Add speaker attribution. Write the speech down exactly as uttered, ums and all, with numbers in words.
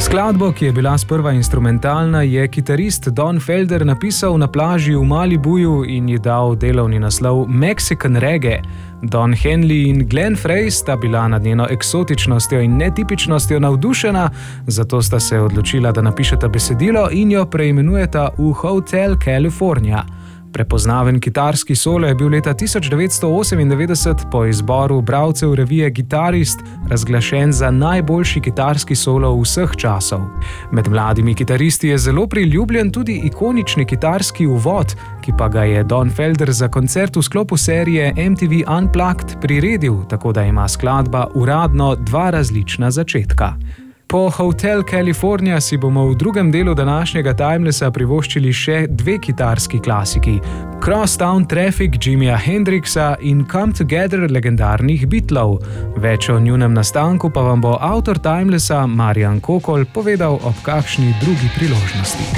Speaker 1: Skladbo, ki je bila sprva instrumentalna, je kitarist Don Felder napisal na plaži v Malibuju in ji dal delovni naslov Mexican Reggae. Don Henley in Glenn Frey sta bila nad njeno eksotičnostjo in netipičnostjo navdušena, zato sta se odločila, da napišeta besedilo in jo preimenujeta v Hotel California. Prepoznaven kitarski solo je bil leta tisoč devetsto osemindevetdeset po izboru bralcev revije Guitarist razglašen za najboljši kitarski solo vseh časov. Med mladimi kitaristi je zelo priljubljen tudi ikonični kitarski uvod, ki pa ga je Don Felder za koncert v sklopu serije M T V Unplugged priredil, tako da ima skladba uradno dva različna začetka. Po Hotel California si bomo v drugem delu današnjega Timelessa privoščili še dve kitarski klasiki: Crosstown Traffic Jimija Hendrixa in Come Together legendarnih Beatlov. Več o njunem nastanku pa vam bo avtor Timelessa Marjan Kokol povedal ob kakšni drugi priložnosti.